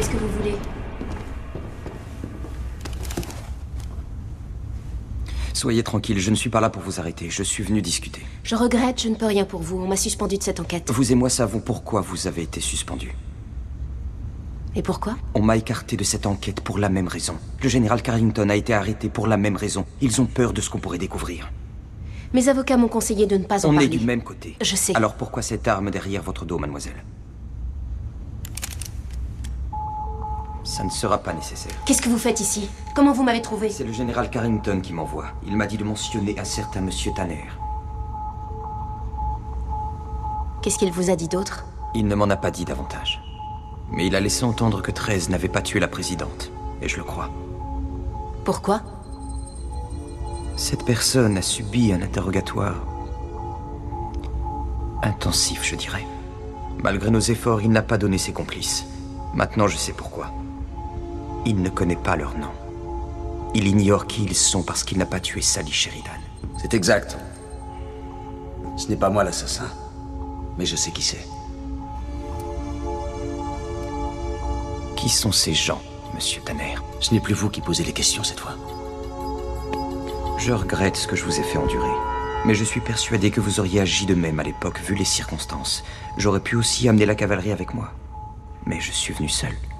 Qu'est-ce que vous voulez? Soyez tranquille, je ne suis pas là pour vous arrêter. Je suis venu discuter. Je regrette, je ne peux rien pour vous. On m'a suspendu de cette enquête. Vous et moi savons pourquoi vous avez été suspendu. Et pourquoi? On m'a écarté de cette enquête pour la même raison. Le général Carrington a été arrêté pour la même raison. Ils ont peur de ce qu'on pourrait découvrir. Mes avocats m'ont conseillé de ne pas en On parler. est du même côté. Je sais. Alors pourquoi cette arme derrière votre dos, mademoiselle? Ça ne sera pas nécessaire. Qu'est-ce que vous faites ici? Comment vous m'avez trouvé? C'est le général Carrington qui m'envoie. Il m'a dit de mentionner un certain monsieur Tanner. Qu'est-ce qu'il vous a dit d'autre? Il ne m'en a pas dit davantage. Mais il a laissé entendre que 13 n'avait pas tué la présidente. Et je le crois. Pourquoi? Cette personne a subi un interrogatoire intensif, je dirais. Malgré nos efforts, il n'a pas donné ses complices. Maintenant, je sais pourquoi. Il ne connaît pas leur nom. Il ignore qui ils sont parce qu'il n'a pas tué Sally Sheridan. C'est exact. Ce n'est pas moi l'assassin, mais je sais qui c'est. Qui sont ces gens, monsieur Tanner? Ce n'est plus vous qui posez les questions cette fois. Je regrette ce que je vous ai fait endurer. Mais je suis persuadé que vous auriez agi de même à l'époque, vu les circonstances. J'aurais pu aussi amener la cavalerie avec moi. Mais je suis venu seul.